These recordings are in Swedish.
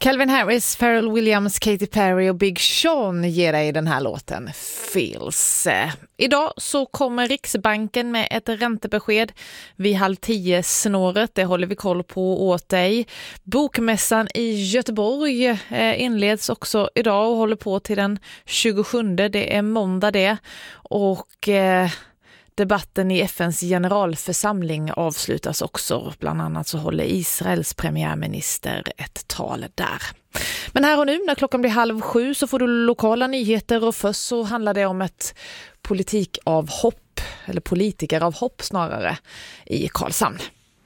Calvin Harris, Pharrell Williams, Katy Perry och Big Sean ger dig den här låten Feels. Idag så kommer Riksbanken med ett räntebesked vid 9:30 snåret. Det håller vi koll på åt dig. Bokmässan i Göteborg inleds också idag och håller på till den 27. Det är måndag det. Och debatten i FNs generalförsamling avslutas också. Bland annat så håller Israels premiärminister ett tal där. Men här och nu när klockan blir 6:30 så får du lokala nyheter och först så handlar det om ett politikavhopp, eller politikeravhopp snarare, i Karlshamn.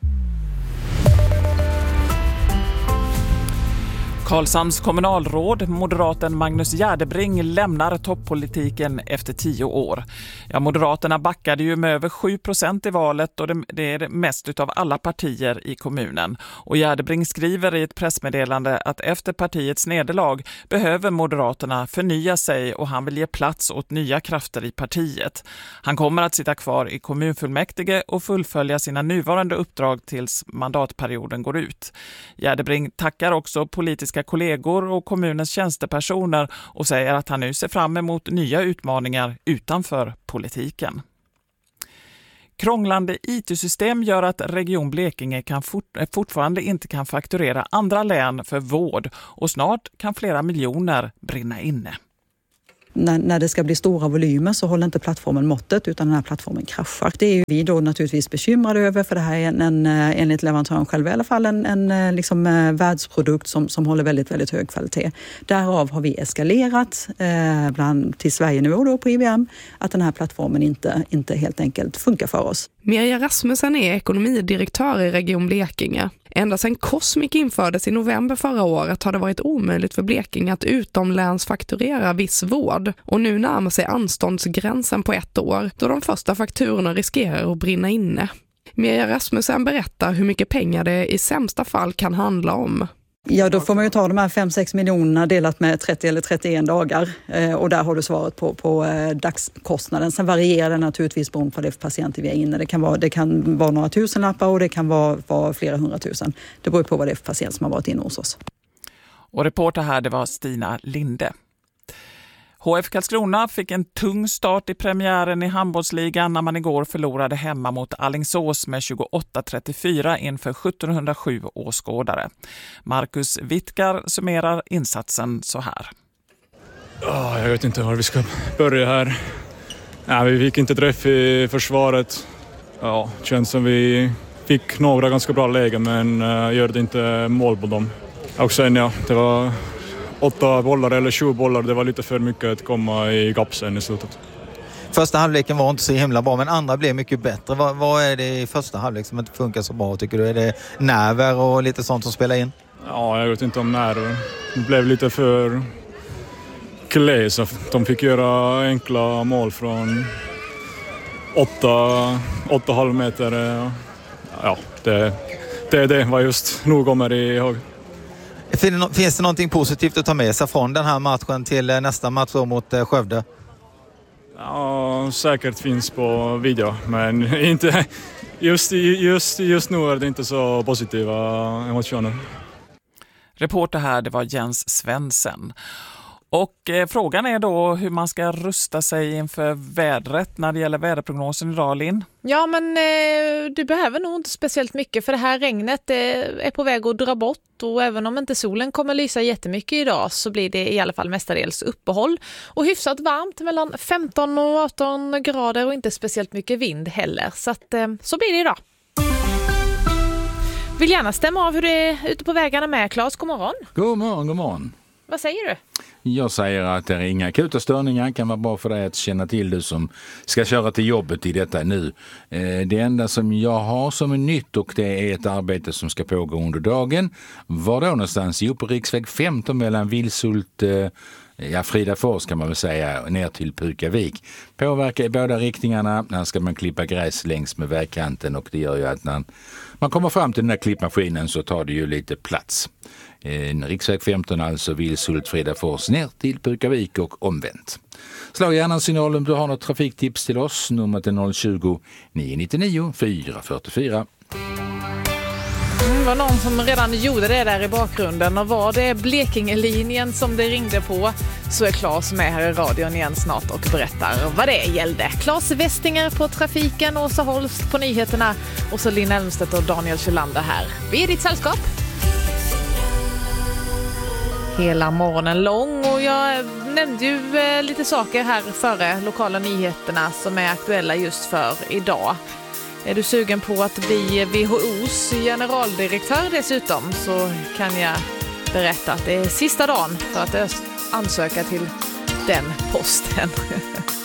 Karlshamns kommunalråd, moderaten Magnus Gärdebring, lämnar toppolitiken efter 10 år. Ja, Moderaterna backade ju med över 7% i valet och det är det mest utav alla partier i kommunen. Och Gärdebring skriver i ett pressmeddelande att efter partiets nederlag behöver Moderaterna förnya sig och han vill ge plats åt nya krafter i partiet. Han kommer att sitta kvar i kommunfullmäktige och fullfölja sina nuvarande uppdrag tills mandatperioden går ut. Gärdebring tackar också politiska kollegor och kommunens tjänstepersoner och säger att han nu ser fram emot nya utmaningar utanför politiken. Krånglande IT-system gör att Region Blekinge fortfarande inte kan fakturera andra län för vård och snart kan flera miljoner brinna inne. När det ska bli stora volymer så håller inte plattformen måttet utan den här plattformen kraschar. Det är ju vi då naturligtvis bekymrade över för det här är enligt leverantören själv i alla fall en liksom världsprodukt som håller väldigt, väldigt hög kvalitet. Därav har vi eskalerat till Sverige-nivå då på IBM att den här plattformen inte helt enkelt funkar för oss. Mirja Rasmussen är ekonomidirektör i Region Blekinge. Ända sedan Cosmic infördes i november förra året har det varit omöjligt för Blekinge att utomlänsfakturera viss vård. Och nu närmar sig anståndsgränsen på 1 år då de första fakturorna riskerar att brinna inne. Mirja Rasmussen berättar hur mycket pengar det i sämsta fall kan handla om. Ja, då får man ju ta de här 5-6 miljonerna delat med 30 eller 31 dagar och där har du svaret på dagskostnaden. Sen varierar det naturligtvis beroende på det för patienter vi är inne. Det kan vara några tusenlappar och det kan vara flera 100 000. Det beror på vad det är för patient som har varit inne hos oss. Och reporter här, det var Stina Linde. HF Karlskrona fick en tung start i premiären i handbollsligan när man igår förlorade hemma mot Alingsås med 28-34 inför 1707 åskådare. Marcus Wittgar summerar insatsen så här. Jag vet inte var vi ska börja här. Vi fick inte träff i försvaret. Känns som vi fick några ganska bra lägen men gör det inte mål på dem. Och sen det var 8 bollar eller 7 bollar, det var lite för mycket att komma i gapsen i slutet. Första halvleken var inte så himla bra, men andra blev mycket bättre. Vad är det i första halvlek som inte funkar så bra, tycker du? Är det nerver och lite sånt som spelar in? Ja, jag vet inte om nerver. Det blev lite för klä, så de fick göra enkla mål från 8,5 meter. Ja, det var just nog kommer ihåg. Finns det någonting positivt att ta med sig från den här matchen till nästa match mot Skövde? Ja, säkert finns på video, men inte just nu är det inte så positiva emotioner. Reporter här, det var Jens Svensson. Och frågan är då hur man ska rusta sig inför vädret när det gäller väderprognosen idag, Linn. Ja, men du behöver nog inte speciellt mycket för det här regnet är på väg att dra bort och även om inte solen kommer lysa jättemycket idag så blir det i alla fall mestadels uppehåll och hyfsat varmt mellan 15 och 18 grader och inte speciellt mycket vind heller. Så så blir det idag. Vill gärna stämma av hur det är ute på vägarna med. Claes, god morgon. God morgon. Vad säger du? Jag säger att det är inga akuta störningar. Kan vara bra för dig att känna till du som ska köra till jobbet i detta nu. Det enda som jag har som är nytt och det är ett arbete som ska pågå under dagen. Var då någonstans? Jo, på riksväg 15 mellan Vilshult, Fridafors kan man väl säga, ner till Pukavik. Påverkar i båda riktningarna. Här ska man klippa gräs längs med vägkanten och det gör ju att när man kommer fram till den här klippmaskinen så tar det ju lite plats. Riksväg 15 alltså Vilshult, Fridafors ner till Pukavik och omvänt. Slag gärna en signal om du har något trafiktips till oss. Numret är 020 999 444. var någon som redan gjorde det där i bakgrunden, och var det Blekingelinjen som det ringde på, så är Claes med här i radion igen snart och berättar vad det gällde. Claes Westinger på trafiken, Åsa Holst på nyheterna och så Linn Elmstedt och Daniel Kjellander här. Vi är ditt sällskap hela morgonen lång, och jag nämnde ju lite saker här före lokala nyheterna som är aktuella just för idag. Är du sugen på att bli WHO:s generaldirektör dessutom, så kan jag berätta att det är sista dagen för att ansöka till den posten.